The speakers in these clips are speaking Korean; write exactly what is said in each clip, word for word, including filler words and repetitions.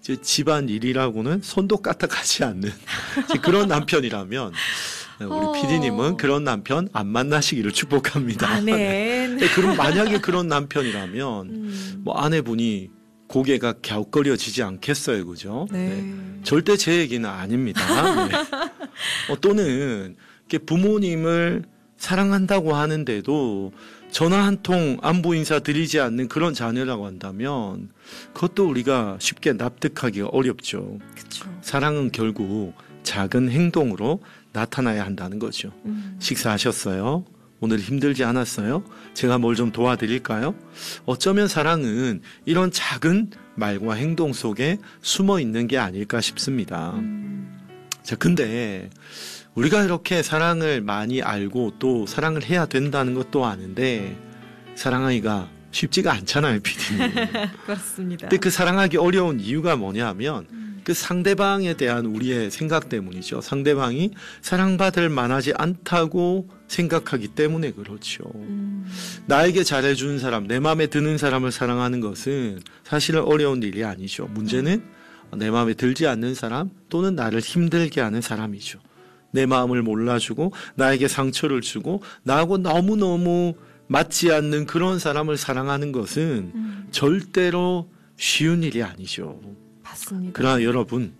집안 일이라고는 손도 까딱하지 않는 그런 남편이라면 우리 어... 피디님은 그런 남편 안 만나시기를 축복합니다. 아멘. 네, 그럼 만약에 그런 남편이라면 음... 뭐 아내분이 고개가 갸웃거려지지 않겠어요, 그죠? 네. 네. 절대 제 얘기는 아닙니다. 네. 어, 또는 부모님을 사랑한다고 하는데도 전화 한 통 안부 인사 드리지 않는 그런 자녀라고 한다면 그것도 우리가 쉽게 납득하기가 어렵죠. 그쵸. 사랑은 결국 작은 행동으로 나타나야 한다는 거죠. 음. 식사하셨어요? 오늘 힘들지 않았어요? 제가 뭘 좀 도와드릴까요? 어쩌면 사랑은 이런 작은 말과 행동 속에 숨어 있는 게 아닐까 싶습니다. 음. 자, 근데 우리가 이렇게 사랑을 많이 알고 또 사랑을 해야 된다는 것도 아는데 사랑하기가 쉽지가 않잖아요, 피디님. 그렇습니다. 근데 그 사랑하기 어려운 이유가 뭐냐면 음. 그 상대방에 대한 우리의 생각 때문이죠. 상대방이 사랑받을 만하지 않다고 생각하기 때문에 그렇죠. 음. 나에게 잘해주는 사람, 내 마음에 드는 사람을 사랑하는 것은 사실은 어려운 일이 아니죠. 문제는 음. 내 마음에 들지 않는 사람 또는 나를 힘들게 하는 사람이죠. 내 마음을 몰라주고 나에게 상처를 주고 나하고 너무너무 맞지 않는 그런 사람을 사랑하는 것은 음. 절대로 쉬운 일이 아니죠. 맞습니다. 그러나 여러분,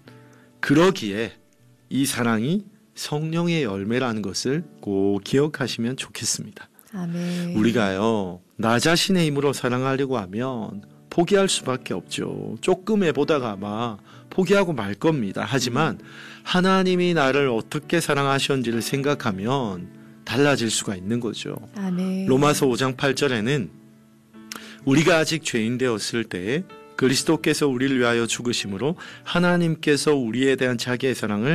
그러기에 이 사랑이 성령의 열매라는 것을 꼭 기억하시면 좋겠습니다. 아멘. 우리가요, 나 자신의 힘으로 사랑하려고 하면 포기할 수밖에 없죠. 조금 해보다가 아마 포기하고 말 겁니다. 하지만 하나님이 나를 어떻게 사랑하셨는지를 생각하면 달라질 수가 있는 거죠. 아멘. 로마서 오 장 팔 절에는 우리가 아직 죄인 되었을 때 그리스도께서 우리를 위하여 죽으심으로 하나님께서 우리에 대한 자기의 사랑을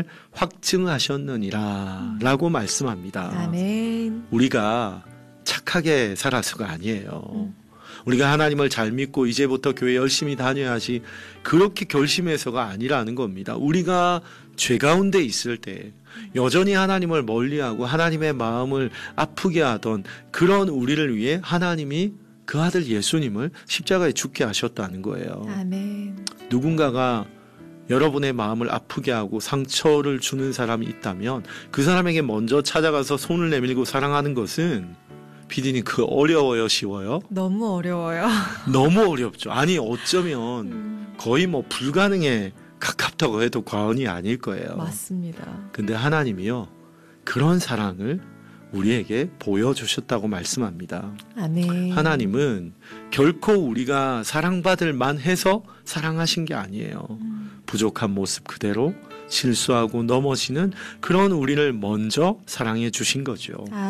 확증하셨느니라 라고 말씀합니다. 아멘. 우리가 착하게 살아서가 아니에요. 음. 우리가 하나님을 잘 믿고 이제부터 교회 열심히 다녀야지 그렇게 결심해서가 아니라는 겁니다. 우리가 죄 가운데 있을 때 여전히 하나님을 멀리하고 하나님의 마음을 아프게 하던 그런 우리를 위해 하나님이 그 아들 예수님을 십자가에 죽게 하셨다는 거예요. 아멘. 누군가가 여러분의 마음을 아프게 하고 상처를 주는 사람이 있다면 그 사람에게 먼저 찾아가서 손을 내밀고 사랑하는 것은 피디님 그 어려워요, 쉬워요? 너무 어려워요. 너무 어렵죠. 아니 어쩌면 음. 거의 뭐 불가능에 가깝다고 해도 과언이 아닐 거예요. 맞습니다. 근데 하나님이요 그런 사랑을 우리에게 보여주셨다고 말씀합니다. 아멘. 하나님은 결코 우리가 사랑받을 만해서 사랑하신 게 아니에요. 음. 부족한 모습 그대로 실수하고 넘어지는 그런 우리를 먼저 사랑해 주신 거죠.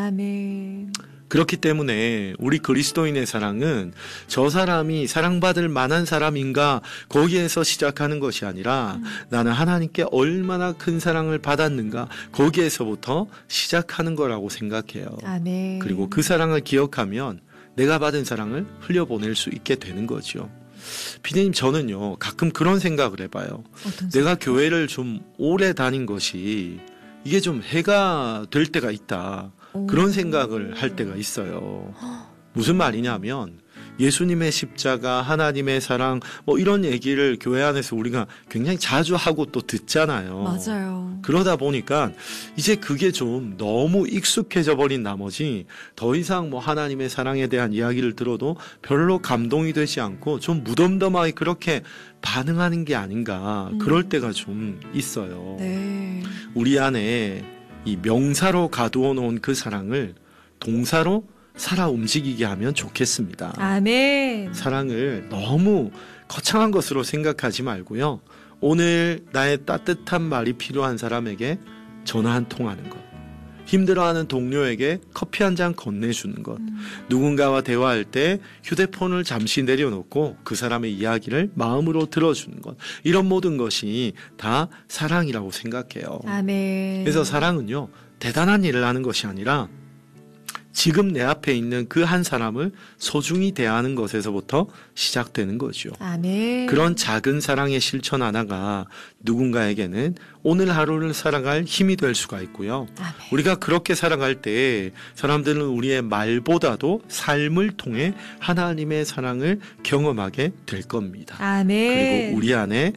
아멘. 그렇기 때문에 우리 그리스도인의 사랑은 저 사람이 사랑받을 만한 사람인가 거기에서 시작하는 것이 아니라 음. 나는 하나님께 얼마나 큰 사랑을 받았는가 거기에서부터 시작하는 거라고 생각해요. 아멘. 그리고 그 사랑을 기억하면 내가 받은 사랑을 흘려보낼 수 있게 되는 거죠. 피디님 저는요 가끔 그런 생각을 해봐요. 내가 교회를 좀 오래 다닌 것이 이게 좀 해가 될 때가 있다. 그런 생각을 할 때가 있어요. 무슨 말이냐면 예수님의 십자가, 하나님의 사랑 뭐 이런 얘기를 교회 안에서 우리가 굉장히 자주 하고 또 듣잖아요. 맞아요. 그러다 보니까 이제 그게 좀 너무 익숙해져 버린 나머지 더 이상 뭐 하나님의 사랑에 대한 이야기를 들어도 별로 감동이 되지 않고 좀 무덤덤하게 그렇게 반응하는 게 아닌가 음. 그럴 때가 좀 있어요. 네. 우리 안에 이 명사로 가두어 놓은 그 사랑을 동사로 살아 움직이게 하면 좋겠습니다. 아멘. 사랑을 너무 거창한 것으로 생각하지 말고요. 오늘 나의 따뜻한 말이 필요한 사람에게 전화 한 통 하는 것. 힘들어하는 동료에게 커피 한 잔 건네주는 것. 음. 누군가와 대화할 때 휴대폰을 잠시 내려놓고 그 사람의 이야기를 마음으로 들어주는 것. 이런 모든 것이 다 사랑이라고 생각해요. 아멘. 그래서 사랑은요. 대단한 일을 하는 것이 아니라 지금 내 앞에 있는 그 한 사람을 소중히 대하는 것에서부터 시작되는 거죠. 아멘. 그런 작은 사랑의 실천 하나가 누군가에게는 오늘 하루를 살아갈 힘이 될 수가 있고요. 아멘. 우리가 그렇게 살아갈 때 사람들은 우리의 말보다도 삶을 통해 하나님의 사랑을 경험하게 될 겁니다. 아멘. 그리고 우리 안에